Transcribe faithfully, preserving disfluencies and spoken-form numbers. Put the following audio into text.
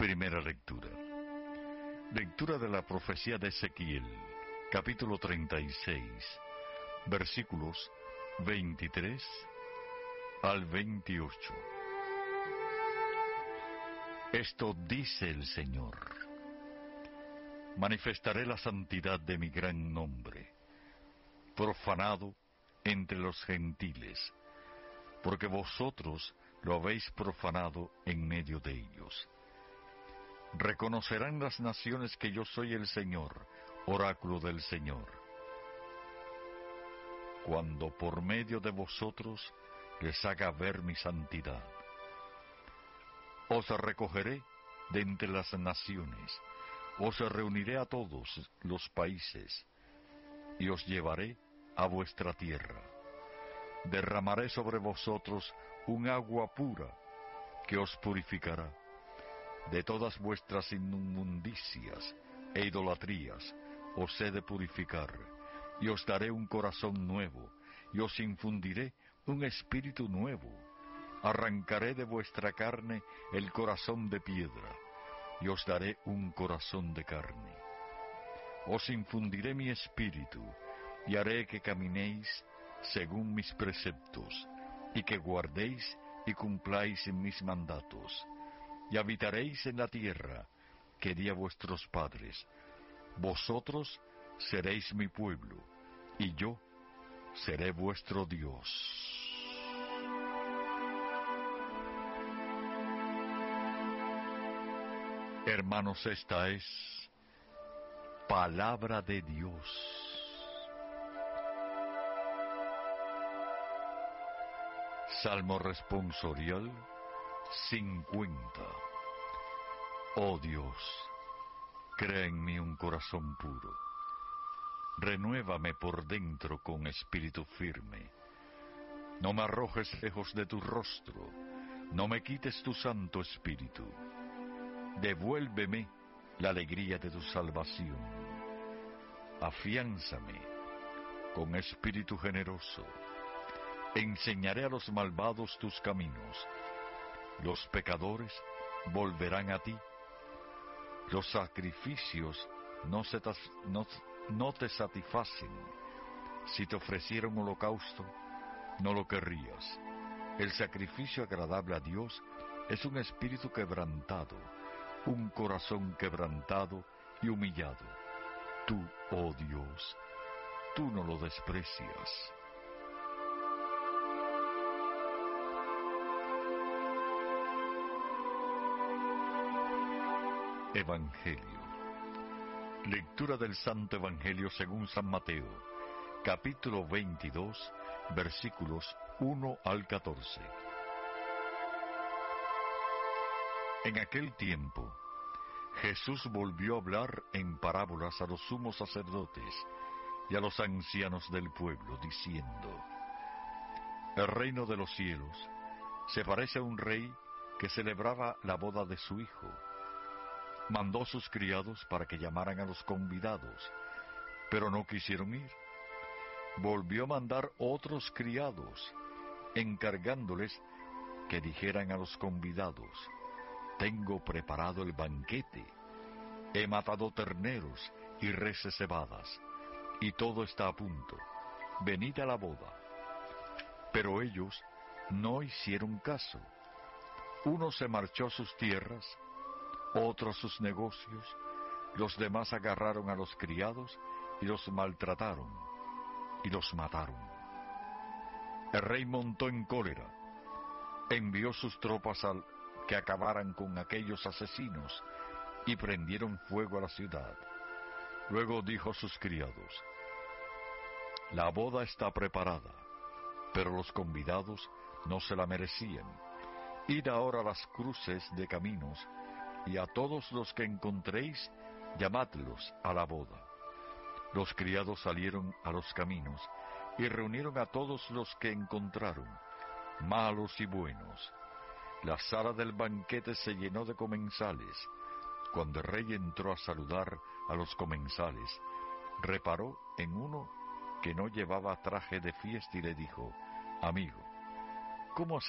Primera lectura. Lectura de la profecía de Ezequiel, capítulo treinta y seis, versículos veintitrés al veintiocho. Esto dice el Señor: manifestaré la santidad de mi gran nombre, profanado entre los gentiles, porque vosotros lo habéis profanado en medio de ellos. Reconocerán las naciones que yo soy el Señor, oráculo del Señor, cuando por medio de vosotros les haga ver mi santidad. Os recogeré de entre las naciones, os reuniré a todos los países, y os llevaré a vuestra tierra. Derramaré sobre vosotros un agua pura que os purificará de todas vuestras inmundicias e idolatrías. Os he de purificar, y os daré un corazón nuevo, y os infundiré un espíritu nuevo. Arrancaré de vuestra carne el corazón de piedra, y os daré un corazón de carne. Os infundiré mi espíritu, y haré que caminéis según mis preceptos, y que guardéis y cumpláis mis mandatos. Y habitaréis en la tierra que di a vuestros padres. Vosotros seréis mi pueblo, y yo seré vuestro Dios. Hermanos, esta es palabra de Dios. Salmo responsorial cincuenta. Oh Dios, crea en mí un corazón puro. Renuévame por dentro con espíritu firme. No me arrojes lejos de tu rostro, no me quites tu santo espíritu. Devuélveme la alegría de tu salvación. Afiánzame con espíritu generoso. Enseñaré a los malvados tus caminos. Los pecadores volverán a ti. Los sacrificios no, se tas, no, no te satisfacen. Si te ofreciera un holocausto, no lo querrías. El sacrificio agradable a Dios es un espíritu quebrantado, un corazón quebrantado y humillado. Tú, oh Dios, tú no lo desprecias. Evangelio. Lectura del Santo Evangelio según San Mateo, capítulo veintidós, versículos uno al catorce. En aquel tiempo, Jesús volvió a hablar en parábolas a los sumos sacerdotes y a los ancianos del pueblo, diciendo: el reino de los cielos se parece a un rey que celebraba la boda de su hijo. Mandó a sus criados para que llamaran a los convidados, pero no quisieron ir. Volvió a mandar otros criados, encargándoles que dijeran a los convidados: tengo preparado el banquete, he matado terneros y reses cebadas, y todo está a punto, venid a la boda. Pero ellos no hicieron caso. Uno se marchó a sus tierras, otro a sus negocios, los demás agarraron a los criados y los maltrataron y los mataron. El rey montó en cólera, envió sus tropas al que acabaran con aquellos asesinos y prendieron fuego a la ciudad. Luego dijo a sus criados: la boda está preparada, pero los convidados no se la merecían. Id ahora a las cruces de caminos, y a todos los que encontréis, llamadlos a la boda. Los criados salieron a los caminos, y reunieron a todos los que encontraron, malos y buenos. La sala del banquete se llenó de comensales. Cuando el rey entró a saludar a los comensales, reparó en uno que no llevaba traje de fiesta y le dijo: amigo, ¿cómo has